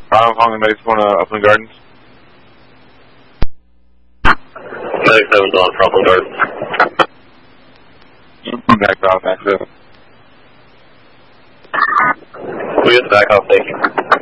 I'm calling the 97 Upland Gardens. 97's on for Upland Gardens. Back off, access. We get the back off, thank you.